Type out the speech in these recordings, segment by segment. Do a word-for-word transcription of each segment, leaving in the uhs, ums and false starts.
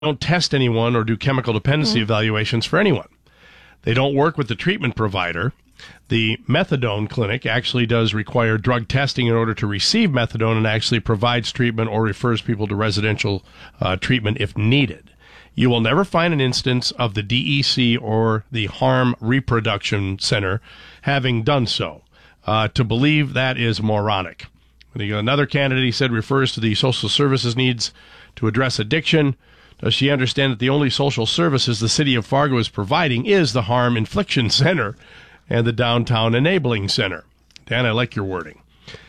don't test anyone or do chemical dependency mm-hmm. evaluations for anyone. They don't work with the treatment provider. The methadone clinic actually does require drug testing in order to receive methadone and actually provides treatment or refers people to residential uh, treatment if needed. You will never find an instance of the D E C or the Harm Reproduction Center having done so. Uh, to believe that is moronic. Another candidate, he said, refers to the social services needs to address addiction. Does she understand that the only social services the city of Fargo is providing is the Harm Infliction Center and the Downtown Enabling Center? Dan, I like your wording.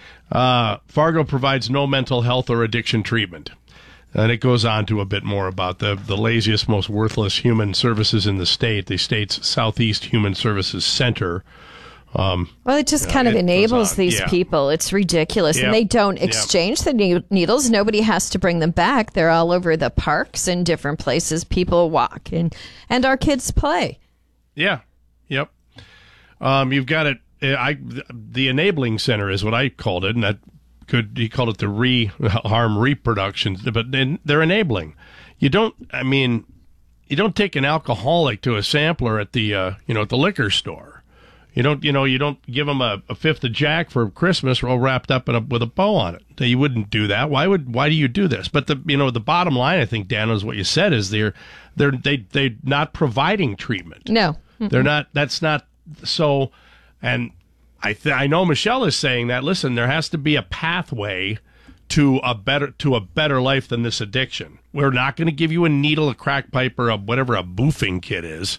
Uh, Fargo provides no mental health or addiction treatment. And it goes on to a bit more about the, the laziest, most worthless human services in the state, the state's Southeast Human Services Center. Um, well, it just kind of enables these yeah. people. It's ridiculous. Yep. And they don't exchange yep. the needles. Nobody has to bring them back. They're all over the parks and different places people walk and, and our kids play. Yeah. Yep. Um, you've got it. I, the Enabling Center is what I called it, and that could, he called it the re harm reproduction, but then they're enabling. You don't, I mean, you don't take an alcoholic to a sampler at the, uh, you know, at the liquor store. You don't, you know, you don't give them a, a fifth of Jack for Christmas, all wrapped up in a, with a bow on it. You wouldn't do that. Why would? Why do you do this? But the, you know, the bottom line, I think, Dan, is what you said is they're, they're, they, they're not providing treatment. No, mm-mm. They're not. That's not so. And I, th- I know Michelle is saying that. Listen, there has to be a pathway to a better, to a better life than this addiction. We're not going to give you a needle, a crack pipe, or a whatever a boofing kit is,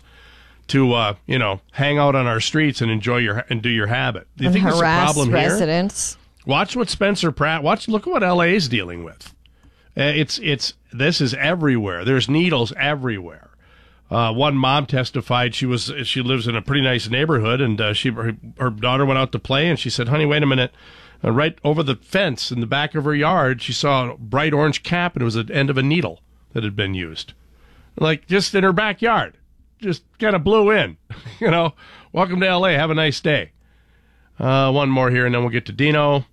to uh, you know, hang out on our streets and enjoy your and do your habit. Do you and think there's a problem residents. here? Watch what Spencer Pratt. Watch. Look at what L A is dealing with. Uh, it's it's this is everywhere. There's needles everywhere. Uh, one mom testified she was she lives in a pretty nice neighborhood, and uh, she her, her daughter went out to play, and she said, "Honey, wait a minute." Uh, right over the fence in the back of her yard, she saw a bright orange cap, and it was the end of a needle that had been used, like just in her backyard. Just kind of blew in, you know. Welcome to L A. Have a nice day. Uh, one more here, and then we'll get to Dino.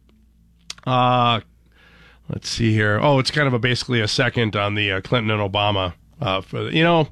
Uh, let's see here. Oh, it's kind of a basically a second on the uh, Clinton and Obama. Uh, for the, you know,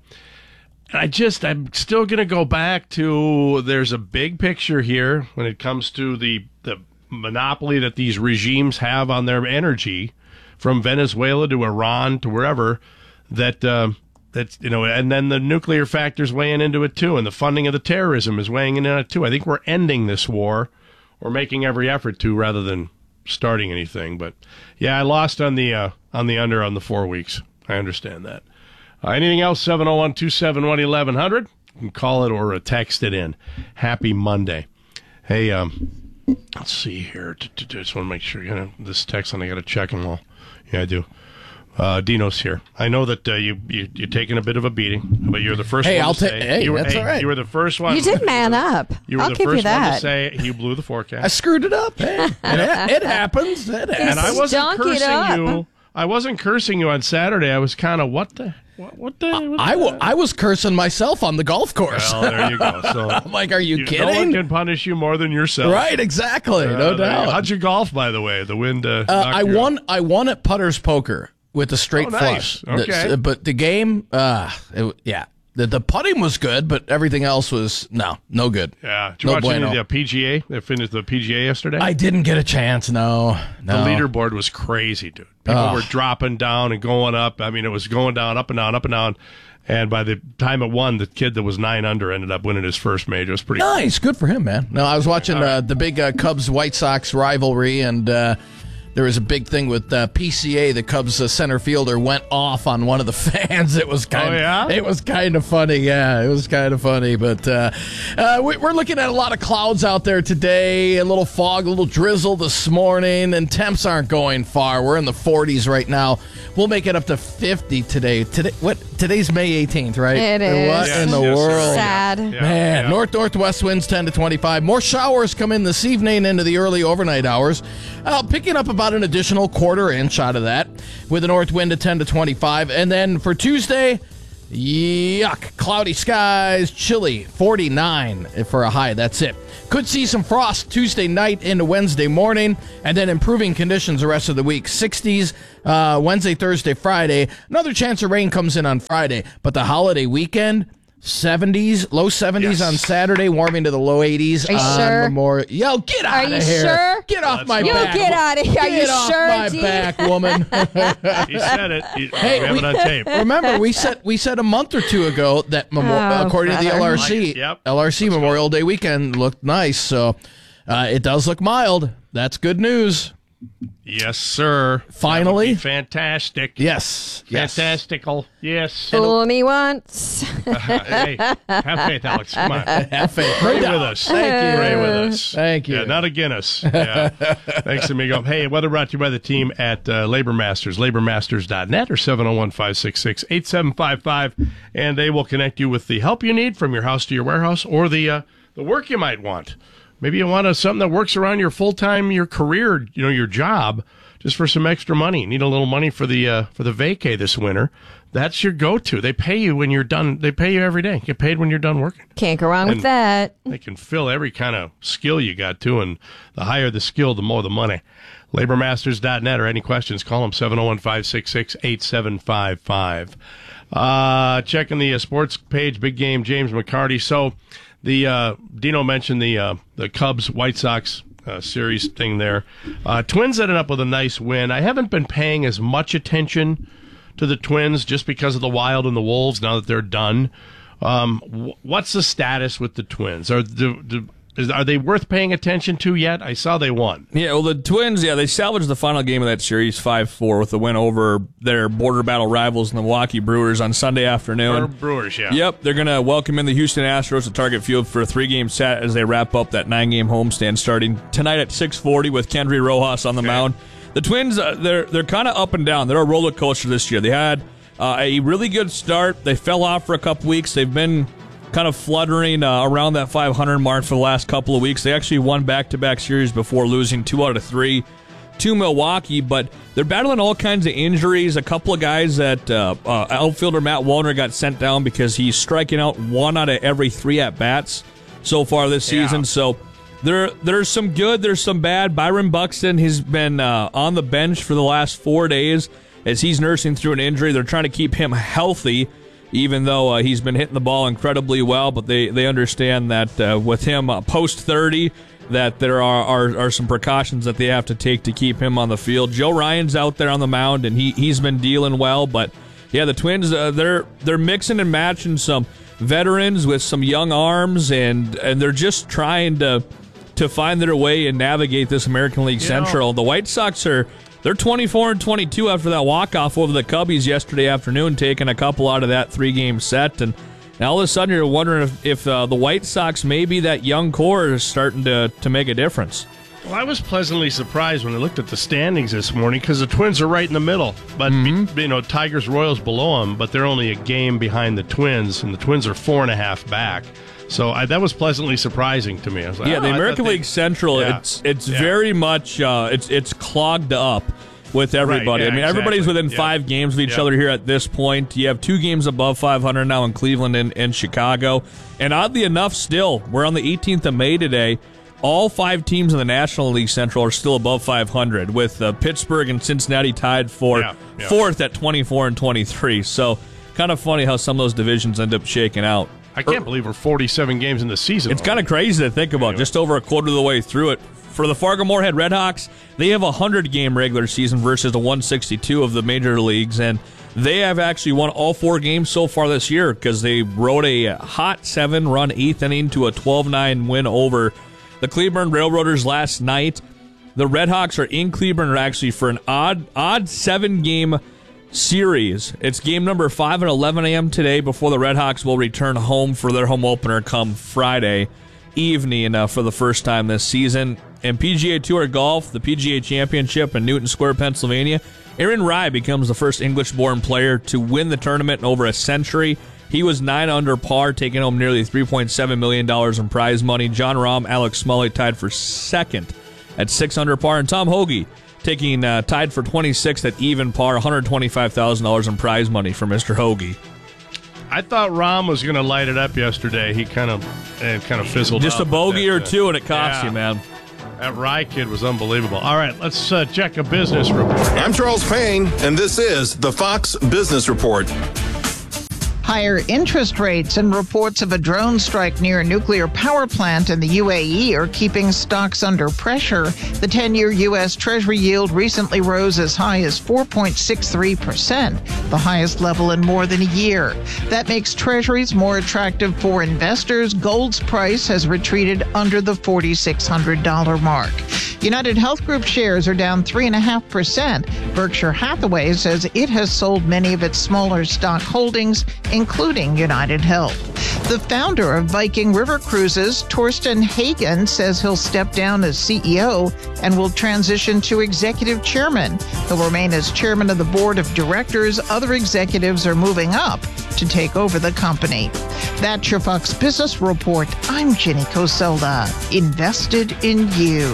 I just I'm still going to go back to there's a big picture here when it comes to the the monopoly that these regimes have on their energy, from Venezuela to Iran to wherever. That. Uh, That's, you know, and then the nuclear factor's weighing into it, too, and the funding of the terrorism is weighing in on it, too. I think we're ending this war, or making every effort to, rather than starting anything. But, yeah, I lost on the uh, on the under on the four weeks. I understand that. Uh, anything else? seven oh one, two seven one, eleven hundred. You can call it or uh, text it in. Happy Monday. Hey, um, let's see here. Just want to make sure, you know, this text, and I got to check them all. Yeah, I do. Uh, Dino's here. I know that uh, you, you you're taking a bit of a beating, but you're the first hey, one I'll to ta- say. Hey, you were, that's hey, all right. You were the first one. You did man up. You were I'll the give first you that. one to say you blew the forecast. I screwed it up. Hey, it, it happens. It happens. And I wasn't cursing up. you. I wasn't cursing you on Saturday. I was kind of what the what, what the. What I, the? w- I was cursing myself on the golf course. Well, there you go. So I'm like, are you, you kidding? No one can punish you more than yourself. Right, exactly. Uh, no doubt. How'd you golf, by the way? The wind. Uh, uh, I you won. out. I won at putters poker. With a straight oh, nice. flush. Okay. The, but the game, uh, it, yeah. The, the putting was good, but everything else was, no, no good. Yeah. Did you no watch bueno. any of the P G A? They finished the P G A yesterday? I didn't get a chance, no. no. The leaderboard was crazy, dude. People oh. were dropping down and going up. I mean, it was going down, up and down, up and down. And by the time it won, the kid that was nine under ended up winning his first major. It was pretty nice. Cool. Good for him, man. No, I was watching uh, the big uh, Cubs-White Sox rivalry, and uh, there was a big thing with uh, P C A. The Cubs uh, center fielder went off on one of the fans. It was kind. Oh, yeah? Of, it was kind of funny. Yeah, it was kind of funny. But uh, uh, we, we're looking at a lot of clouds out there today. A little fog, a little drizzle this morning, and temps aren't going far. We're in the forties right now. We'll make it up to fifty today. Today, what? Today's May eighteenth, right? It is. What Yes, in the yes, world? Sad. Yeah, Man, yeah. north northwest winds ten to twenty-five. More showers come in this evening into the early overnight hours. Uh, picking up about an additional quarter inch out of that with a north wind of ten to twenty-five. And then for Tuesday, Yuck. Cloudy skies, chilly, forty-nine for a high. That's it. Could see some frost Tuesday night into Wednesday morning, and then improving conditions the rest of the week. sixties uh, Wednesday, Thursday, Friday. Another chance of rain comes in on Friday, but the holiday weekend, seventies, low seventies yes. on Saturday, warming to the low eighties Are you on sure? Memorial. Yo, get out Are of here. Sure? Get off Let's my go. back. You get out of here. Are get you off sure, my Dean? back, woman. He said it. He, Hey, we have we- it on tape. Remember, we said we said a month or two ago that memo- Oh, according to the brother. L R C, Like, yep. L R C Let's Memorial Day weekend looked nice. So uh, it does look mild. That's good news. Yes, sir. Finally? That would be fantastic. Yes. Yes. Fantastical. Yes. Fool me once. Hey, have faith, Alex. Come on. Have faith. Pray with down. us. Thank you. Pray with us. Thank you. Yeah, not a Guinness. Yeah. Thanks, amigo. Hey, weather brought to you by the team at uh, Labor Masters, labor masters dot net or seven oh one, five six six, eight seven five five. And they will connect you with the help you need from your house to your warehouse or the uh, the work you might want. Maybe you want a, something that works around your full-time, your career, you know, your job, just for some extra money. Need a little money for the uh, for the vacay this winter. That's your go-to. They pay you when you're done. They pay you every day. You get paid when you're done working. Can't go wrong with And that. They can fill every kind of skill you got, too, and the higher the skill, the more the money. labor masters dot net or any questions, call them seven oh one, five six six, eight seven five five. Uh, checking the uh, sports page, big game, James McCarty. So the uh, Dino mentioned the uh, the Cubs White Sox uh, series thing there. Uh, Twins ended up with a nice win. I haven't been paying as much attention to the Twins just because of the Wild and the Wolves now that they're done. Um, w- what's the status with the Twins? Are do, do, is, are they worth paying attention to yet? I saw they won. Yeah, well, the Twins, yeah, they salvaged the final game of that series five four with the win over their border battle rivals, the Milwaukee Brewers, on Sunday afternoon. Or Brewers, yeah. Yep, they're going to welcome in the Houston Astros to Target Field for a three-game set as they wrap up that nine-game homestand starting tonight at six forty with Kendry Rojas on the Okay. mound. The Twins, uh, they're they're kind of up and down. They're a roller coaster this year. They had uh, a really good start. They fell off for a couple weeks. They've been kind of fluttering uh, around that five hundred mark for the last couple of weeks. They actually won back-to-back series before losing two out of three to Milwaukee, but they're battling all kinds of injuries. A couple of guys that uh, uh, outfielder Matt Wallner got sent down because he's striking out one out of every three at-bats so far this season. Yeah. So there, there's some good, there's some bad. Byron Buxton has been uh, on the bench for the last four days as he's nursing through an injury. They're trying to keep him healthy, even though uh, he's been hitting the ball incredibly well. But they, they understand that uh, with him uh, post thirty, that there are, are are some precautions that they have to take to keep him on the field. Joe Ryan's out there on the mound, and he, he's been dealing well. But, yeah, the Twins, uh, they're they're mixing and matching some veterans with some young arms, and, and they're just trying to to find their way and navigate this American League You Central. know, The White Sox are they're twenty-four and twenty-two after that walk-off over the Cubbies yesterday afternoon, taking a couple out of that three-game set. And now all of a sudden you're wondering if, if uh, the White Sox, maybe that young core is starting to, to make a difference. Well, I was pleasantly surprised when I looked at the standings this morning because the Twins are right in the middle. But, Mm-hmm. you know, Tigers, Royals below them, but they're only a game behind the Twins, and the Twins are four and a half back. So I, that was pleasantly surprising to me. I was like, Yeah, oh, the I American thought they- League Central, Yeah. it's it's Yeah. very much uh, it's it's clogged up with everybody. yeah, I mean, everybody's exactly. within Yeah. five games of each Yeah. other here at this point. You have two games above five hundred now in Cleveland and, and Chicago. And oddly enough, still, we're on the eighteenth of May today. All five teams in the National League Central are still above five hundred, with uh, Pittsburgh and Cincinnati tied for Yeah, yeah. fourth at twenty-four and twenty-three. So kind of funny how some of those divisions end up shaking out. I can't believe we're forty-seven games in the season. It's kind of crazy to think about, Anyway. just over a quarter of the way through it. For the Fargo-Moorhead Redhawks, they have a hundred-game regular season versus the one sixty-two of the major leagues, and they have actually won all four games so far this year because they rode a hot seven-run eighth inning to a twelve nine win over the Cleveland Railroaders last night. The Redhawks are in Cleveland actually for an odd, odd seven-game series. It's game number five at eleven a.m. today before the Redhawks will return home for their home opener come Friday evening uh, for the first time this season. And P G A Tour Golf, the P G A Championship in Newton Square, Pennsylvania, Aaron Rai becomes the first English-born player to win the tournament in over a century. He was nine under par, taking home nearly three point seven million dollars in prize money. John Rahm, Alex Smalley tied for second at six under par, and Tom Hoagie taking uh, tied for twenty-sixth at even par, one hundred twenty-five thousand dollars in prize money for Mister Hoagie. I thought Rahm was going to light it up yesterday. He kind of uh, kind of fizzled Just out a bogey that, or two, and it cost yeah. you, man. That Rye kid was unbelievable. All right, let's uh, check a business report. I'm Charles Payne, and this is the Fox Business Report. Higher interest rates and reports of a drone strike near a nuclear power plant in the U A E are keeping stocks under pressure. The ten-year U S Treasury yield recently rose as high as four point six three percent, the highest level in more than a year. That makes Treasuries more attractive for investors. Gold's price has retreated under the four thousand six hundred dollars mark. United Health Group shares are down three point five percent. Berkshire Hathaway says it has sold many of its smaller stock holdings, including United Health. The founder of Viking River Cruises, Torsten Hagen, says he'll step down as C E O and will transition to executive chairman. He'll remain as chairman of the board of directors. Other executives are moving up to take over the company. That's your Fox Business Report. I'm Jenny Coselda. Invested in you.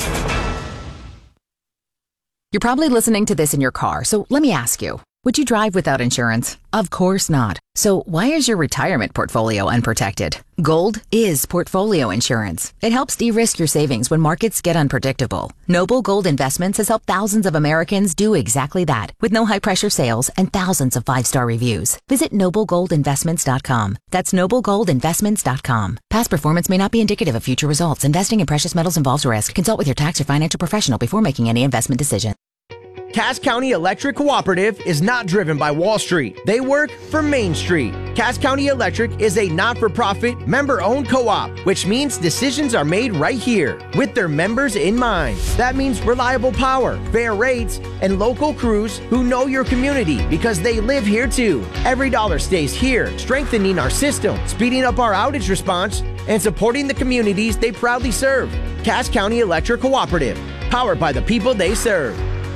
You're probably listening to this in your car, so let me ask you, would you drive without insurance? Of course not. So why is your retirement portfolio unprotected? Gold is portfolio insurance. It helps de-risk your savings when markets get unpredictable. Noble Gold Investments has helped thousands of Americans do exactly that, with no high-pressure sales and thousands of five-star reviews. Visit noble gold investments dot com. That's noble gold investments dot com. Past performance may not be indicative of future results. Investing in precious metals involves risk. Consult with your tax or financial professional before making any investment decision. Cass County Electric Cooperative is not driven by Wall Street. They work for Main Street. Cass County Electric is a not-for-profit, member-owned co-op, which means decisions are made right here with their members in mind. That means reliable power, fair rates, and local crews who know your community because they live here too. Every dollar stays here, strengthening our system, speeding up our outage response, and supporting the communities they proudly serve. Cass County Electric Cooperative, powered by the people they serve.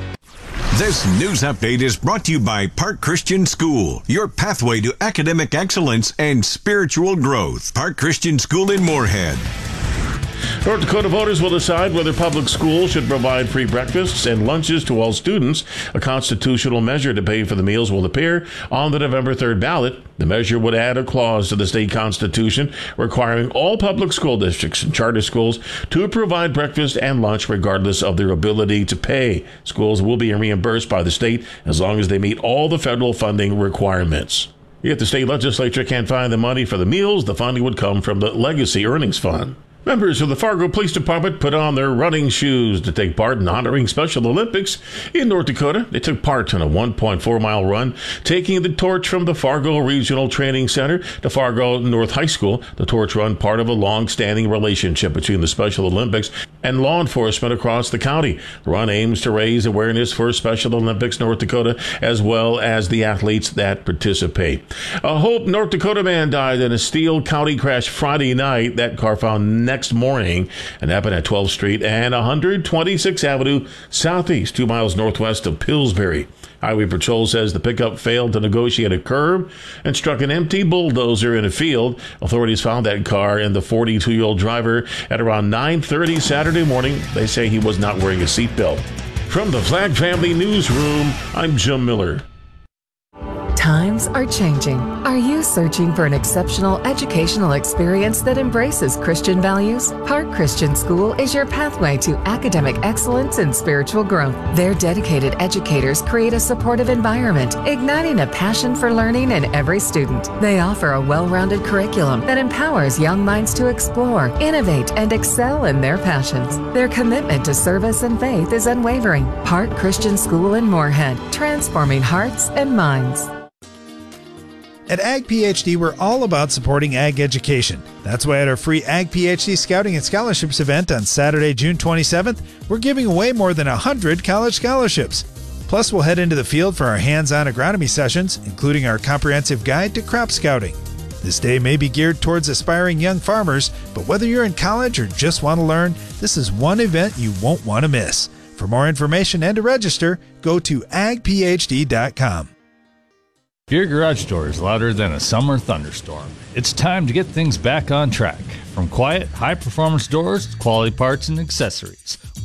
This news update is brought to you by Park Christian School, your pathway to academic excellence and spiritual growth. Park Christian School in Moorhead. North Dakota voters will decide whether public schools should provide free breakfasts and lunches to all students. A constitutional measure to pay for the meals will appear on the November third ballot. The measure would add a clause to the state constitution requiring all public school districts and charter schools to provide breakfast and lunch regardless of their ability to pay. Schools will be reimbursed by the state as long as they meet all the federal funding requirements. If the state legislature can't find the money for the meals, the funding would come from the Legacy Earnings Fund. Members of the Fargo Police Department put on their running shoes to take part in honoring Special Olympics in North Dakota. They took part in a one point four mile run, taking the torch from the Fargo Regional Training Center to Fargo North High School. The torch run, part of a long-standing relationship between the Special Olympics and law enforcement across the county. The run aims to raise awareness for Special Olympics North Dakota, as well as the athletes that participate. A Hope, North Dakota man died in a Steele County crash Friday night. That car found next Next morning, and happened at twelfth Street and one twenty-sixth Avenue Southeast, two miles northwest of Pillsbury. Highway Patrol says the pickup failed to negotiate a curb and struck an empty bulldozer in a field. Authorities found that car and the forty-two-year-old driver at around nine thirty Saturday morning. They say he was not wearing a seatbelt. From the Flag Family Newsroom, I'm Jim Miller. Times are changing. Are you searching for an exceptional educational experience that embraces Christian values? Park Christian School is your pathway to academic excellence and spiritual growth. Their dedicated educators create a supportive environment, igniting a passion for learning in every student. They offer a well-rounded curriculum that empowers young minds to explore, innovate, and excel in their passions. Their commitment to service and faith is unwavering. Park Christian School in Moorhead, transforming hearts and minds. At Ag PhD, we're all about supporting ag education. That's why at our free Ag PhD Scouting and Scholarships event on Saturday, June twenty-seventh, we're giving away more than one hundred college scholarships. Plus, we'll head into the field for our hands-on agronomy sessions, including our comprehensive guide to crop scouting. This day may be geared towards aspiring young farmers, but whether you're in college or just want to learn, this is one event you won't want to miss. For more information and to register, go to ag p h d dot com. Your garage door is louder than a summer thunderstorm. It's time to get things back on track. From quiet, high-performance doors to quality parts and accessories,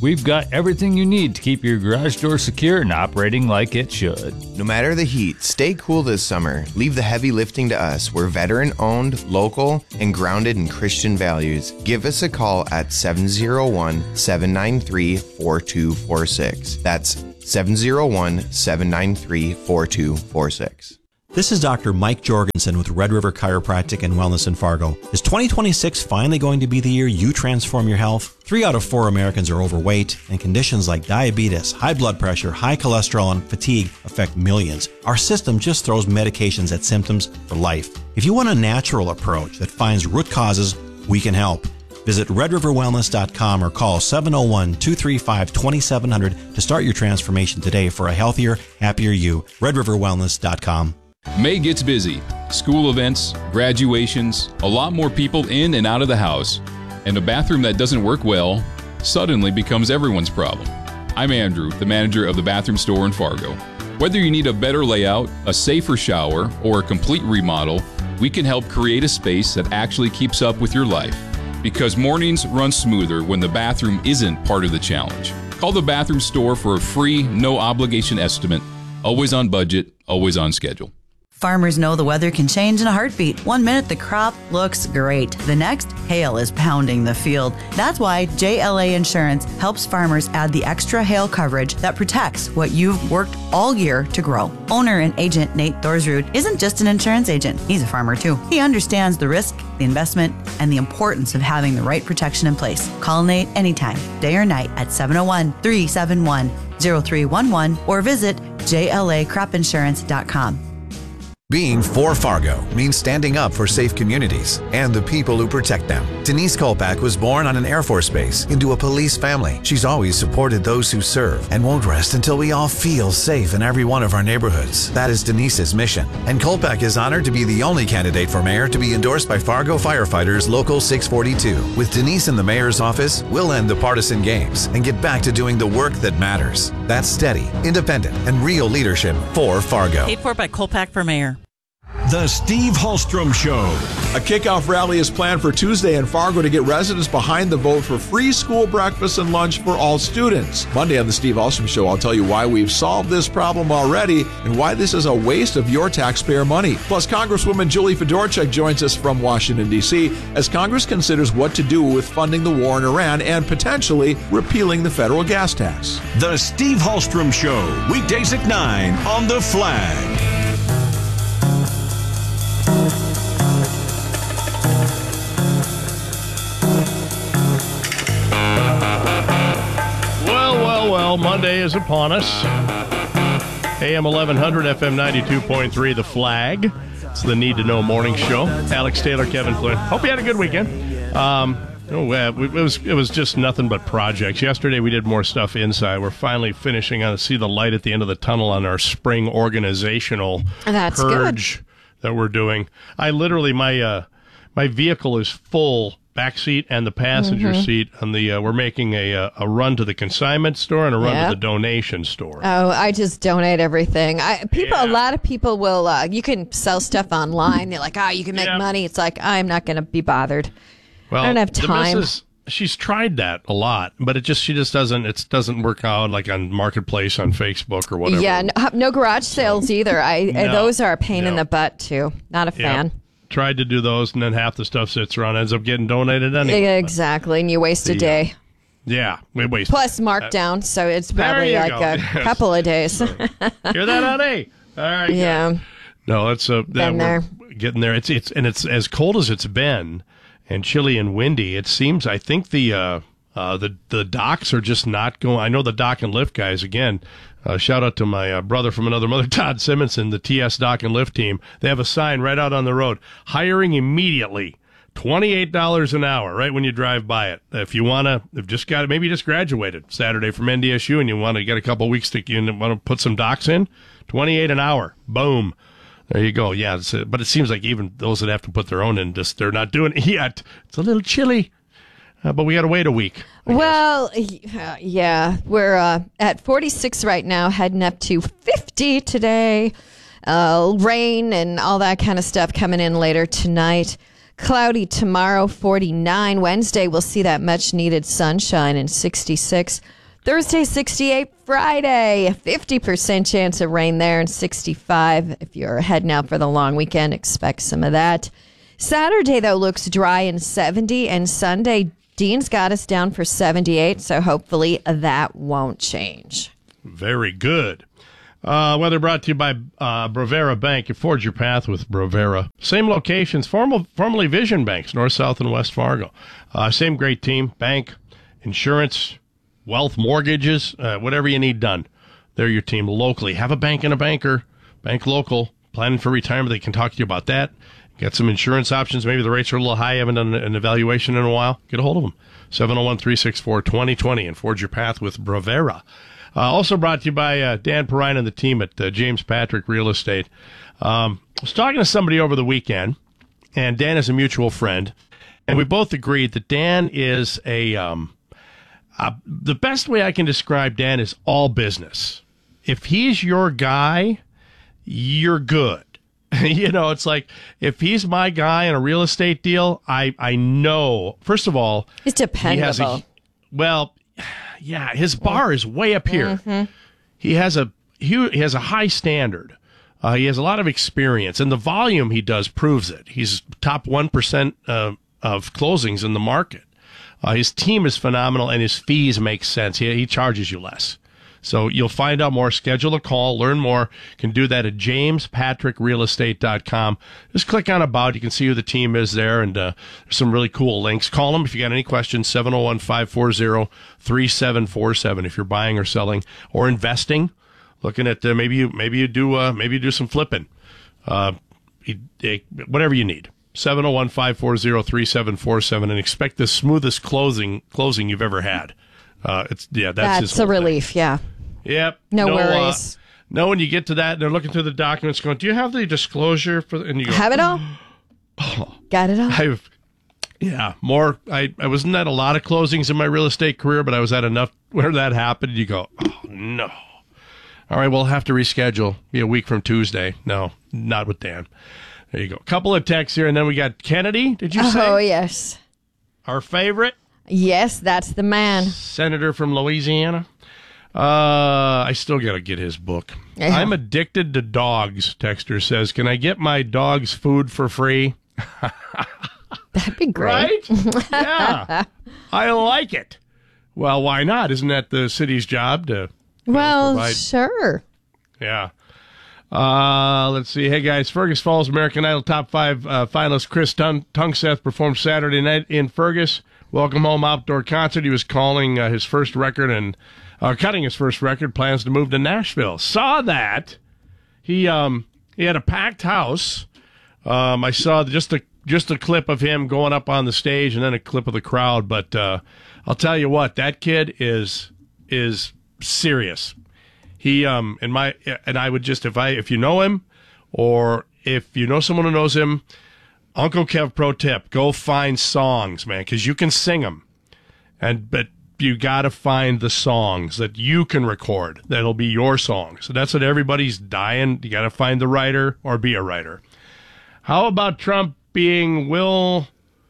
we've got everything you need to keep your garage door secure and operating like it should. No matter the heat, stay cool this summer. Leave the heavy lifting to us. We're veteran-owned, local, and grounded in Christian values. Give us a call at seven oh one, seven nine three, four two four six. That's seven oh one, seven nine three, four two four six. This is Doctor Mike Jorgensen with Red River Chiropractic and Wellness in Fargo. Is twenty twenty-six finally going to be the year you transform your health? Three out of four Americans are overweight, and conditions like diabetes, high blood pressure, high cholesterol, and fatigue affect millions. Our system just throws medications at symptoms for life. If you want a natural approach that finds root causes, we can help. Visit red river wellness dot com or call seven oh one, two three five, two seven zero zero to start your transformation today for a healthier, happier you. red river wellness dot com. May gets busy. School events, graduations, a lot more people in and out of the house. And a bathroom that doesn't work well suddenly becomes everyone's problem. I'm Andrew, the manager of the bathroom store in Fargo. Whether you need a better layout, a safer shower, or a complete remodel, we can help create a space that actually keeps up with your life. Because mornings run smoother when the bathroom isn't part of the challenge. Call the bathroom store for a free, no-obligation estimate. Always on budget, always on schedule. Farmers know the weather can change in a heartbeat. One minute the crop looks great. The next, hail is pounding the field. That's why J L A Insurance helps farmers add the extra hail coverage that protects what you've worked all year to grow. Owner and agent Nate Thorsrud isn't just an insurance agent. He's a farmer too. He understands the risk, the investment, and the importance of having the right protection in place. Call Nate anytime, day or night at seven oh one, three seven one, oh three one one or visit J L A crop insurance dot com. Being for Fargo means standing up for safe communities and the people who protect them. Denise Kolpak was born on an Air Force base into a police family. She's always supported those who serve and won't rest until we all feel safe in every one of our neighborhoods. That is Denise's mission. And Kolpak is honored to be the only candidate for mayor to be endorsed by Fargo Firefighters Local six forty-two. With Denise in the mayor's office, we'll end the partisan games and get back to doing the work that matters. That's steady, independent, and real leadership for Fargo. Paid for by Kolpak for mayor. The Steve Hallstrom Show. A kickoff rally is planned for Tuesday in Fargo to get residents behind the vote for free school breakfast and lunch for all students. Monday on the Steve Hallstrom Show, I'll tell you why we've solved this problem already and why this is a waste of your taxpayer money. Plus, Congresswoman Julie Fedorchuk joins us from Washington, D C as Congress considers what to do with funding the war in Iran and potentially repealing the federal gas tax. The Steve Hallstrom Show, weekdays at nine on The Flag. Well, Monday is upon us. A M eleven hundred, F M ninety-two point three, The Flag. It's the Need to Know Morning Show. Alex Taylor, Kevin Flynn. Hope you had a good weekend. Um, oh, uh, it was it was just nothing but projects. Yesterday we did more stuff inside. We're finally finishing on see the light at the end of the tunnel on our spring organizational That's purge good. that we're doing. I literally my uh, my vehicle is full. Back seat and the passenger mm-hmm. seat on the uh, we're making a uh, a run to the consignment store and a run yep. to the donation store. Oh, I just donate everything. I people yeah. a lot of people will uh, you can sell stuff online. They're like, "Oh, you can make yeah. money." It's like, I'm not going to be bothered. Well, I don't have time. The missus, she's tried that a lot, but it just she just doesn't it doesn't work out like on Marketplace on Facebook or whatever. Yeah, no, no garage sales so, either. I no, those are a pain no. in the butt too. Not a fan. Yep. Tried to do those, and then half the stuff sits around ends up getting donated anyway. Exactly, and you waste the, a day. Yeah, we waste. Plus markdown, uh, so it's probably like go. a yes. couple of days. So, hear that, honey? All right. Yeah. Guys. No, it's uh, been we're there. getting there. It's it's and it's as cold as it's been, and chilly and windy. It seems. I think the uh, uh, the the docks are just not going. I know the dock and lift guys again. Uh, shout out to my uh, brother from another mother, Todd Simonson, the T S Dock and Lift team. They have a sign right out on the road, hiring immediately, twenty-eight dollars an hour, right when you drive by it. If you want to, if just got maybe you just graduated Saturday from N D S U and you want to get a couple weeks to, you want to put some docks in, twenty-eight an hour. Boom. There you go. Yeah, it's, uh, but it seems like even those that have to put their own in, just they're not doing it yet. It's a little chilly. Uh, but we got to wait a week. I well, uh, yeah, we're uh, at forty-six right now, heading up to fifty today. Uh, rain and all that kind of stuff coming in later tonight. Cloudy tomorrow, forty-nine. Wednesday, we'll see that much needed sunshine and sixty-six. Thursday, sixty-eight. Friday, fifty percent chance of rain there and sixty-five. If you're heading out for the long weekend, expect some of that. Saturday, though, looks dry and seventy. And Sunday, Dean's got us down for seventy-eight. So hopefully that won't change. Very good. Uh, weather brought to you by uh, Brovera Bank. You forge your path with Brovera. Same locations, formal, formerly Vision Banks, North, South, and West Fargo. Uh, same great team, bank, insurance, wealth, mortgages, uh, whatever you need done. They're your team locally. Have a bank and a banker. Bank local. Planning for retirement, they can talk to you about that. Get some insurance options. Maybe the rates are a little high. Haven't done an evaluation in a while. Get a hold of them. seven oh one, three six four, two oh two oh and forge your path with Brovera. Uh, also brought to you by uh, Dan Perrine and the team at uh, James Patrick Real Estate. Um, I was talking to somebody over the weekend, and Dan is a mutual friend, and we both agreed that Dan is a um, uh, the best way I can describe Dan is all business. If he's your guy, you're good. You know, it's like if he's my guy in a real estate deal, I I know. First of all, he's dependable. He has a, well. Yeah, his bar is way up here. Mm-hmm. He has a he, he has a high standard. Uh, he has a lot of experience, and the volume he does proves it. He's top one percent uh, of closings in the market. Uh, his team is phenomenal, and his fees make sense. He, he charges you less. So you'll find out more. Schedule a call. Learn more. You can do that at james patrick real estate dot com. Just click on About. You can see who the team is there, and uh, there's some really cool links. Call them if you got any questions, seven oh one, five four zero, three seven four seven if you're buying or selling or investing. Looking at uh, maybe you maybe you do uh, maybe you do some flipping. Uh, you, uh, whatever you need. seven oh one, five four zero, three seven four seven and expect the smoothest closing closing you've ever had. Uh, it's yeah, that's that's a relief. Thing. Yeah. Yep. No, no Uh, worries. no, when you get to that, they're looking through the documents, going, "Do you have the disclosure for?" The, and you go, "Have it all." Oh, got it all. I've yeah, more. I I wasn't at a lot of closings in my real estate career, but I was at enough where that happened. You go, "Oh no." All right, we'll have to reschedule. Be a week from Tuesday. No, not with Dan. There you go. A couple of texts here, and then we got Kennedy. Did you say? Oh yes. Our favorite. Yes, that's the man. Senator from Louisiana. Uh, I still got to get his book. Yeah. I'm addicted to dogs, Texter says. Can I get my dog's food for free? That'd be great. Right? Yeah. I like it. Well, why not? Isn't that the city's job to Well, know, provide? Sure. Yeah. Uh, let's see. Hey, guys. Fergus Falls American Idol top five uh, finalist Chris Tun- Tungseth performed Saturday night in Fergus. Welcome Home Outdoor Concert. He was calling uh, his first record and uh, cutting his first record. Plans to move to Nashville. Saw that. He um he had a packed house. Um, I saw just a just a clip of him going up on the stage and then a clip of the crowd. But uh, I'll tell you what, that kid is is serious. He um and my and I would just if I if you know him or if you know someone who knows him. Uncle Kev pro tip, go find songs, man, because you can sing them. And, but you got to find the songs that you can record. That'll be your songs. So that's what everybody's dying. You got to find the writer or be a writer. How about Trump being will,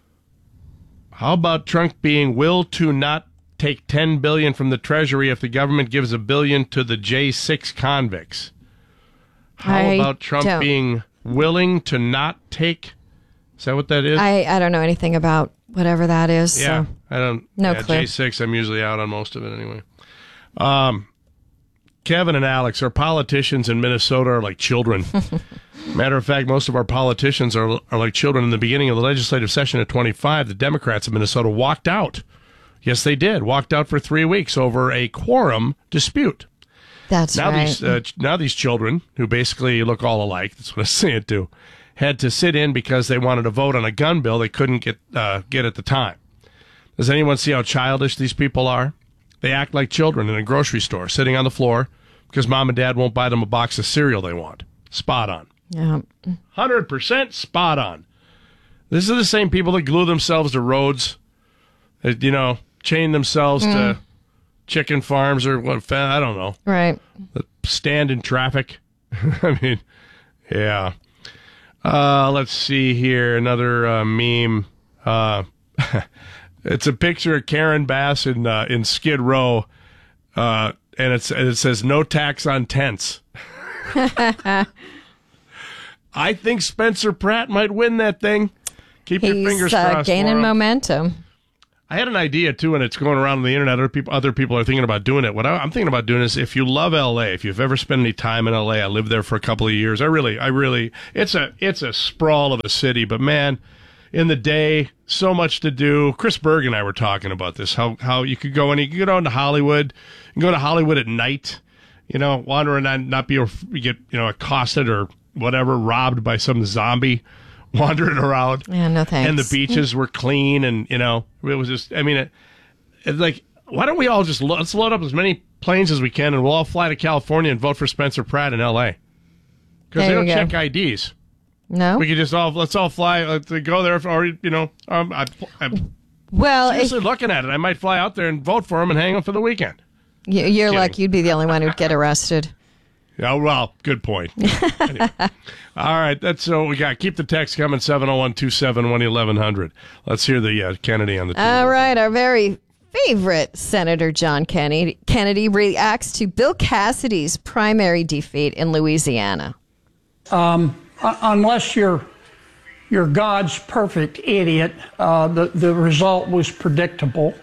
how about Trump being will to not take ten billion dollars from the Treasury if the government gives a billion to the J six convicts? How I about Trump don't. being willing to not take... Is that what that is? I, I don't know anything about whatever that is. Yeah, so. I don't. No yeah, clue. J six, I'm usually out on most of it anyway. Um, Kevin and Alex, our politicians in Minnesota are like children. Matter of fact, most of our politicians are are like children. In the beginning of the legislative session at twenty-five, the Democrats in Minnesota walked out. Yes, they did. Walked out for three weeks over a quorum dispute. That's now right. These, uh, now these children, who basically look all alike, that's what I say it to, had to sit in because they wanted to vote on a gun bill they couldn't get uh, get at the time. Does anyone see how childish these people are? They act like children in a grocery store, sitting on the floor because mom and dad won't buy them a box of cereal they want. Spot on. Yeah. one hundred percent spot on. These are the same people that glue themselves to roads, that, you know, chain themselves mm. to chicken farms or what, I don't know. Right. That stand in traffic. I mean, yeah. Uh, let's see here. Another uh, meme. Uh, it's a picture of Karen Bass in uh, in Skid Row, uh, and it's and it says "No tax on tents." I think Spencer Pratt might win that thing. Keep He's, your fingers uh, crossed. Gaining for him. momentum. I had an idea too, and it's going around on the internet. Other people, other people are thinking about doing it. What I, I'm thinking about doing is, if you love L A, if you've ever spent any time in L A, I lived there for a couple of years. I really, I really, it's a, it's a sprawl of a city, but man, in the day, so much to do. Chris Berg and I were talking about this. How how you could go and you could go down to Hollywood, you can go to Hollywood at night, you know, wander and not, not be you get you know accosted or whatever, robbed by some zombie wandering around. Yeah, no thanks. And the beaches were clean, and you know, it was just. I mean, it, it like, why don't we all just lo- let's load up as many planes as we can, and we'll all fly to California and vote for Spencer Pratt in L A because they don't go. check I Ds. No, we could just all let's all fly. Let's go there, or you know, um, I, I'm well, seriously if, looking at it. I might fly out there and vote for him and hang him for the weekend. you- you're like you'd be the only one who'd get arrested. Yeah, well, good point. Anyway. All right, that's so we got. Keep the text coming, seven oh one, two seven one, eleven hundred. Let's hear the uh, Kennedy on the T V. All right, our very favorite Senator John Kennedy, Kennedy reacts to Bill Cassidy's primary defeat in Louisiana. Um, unless you're you're God's perfect idiot, uh, the the result was predictable.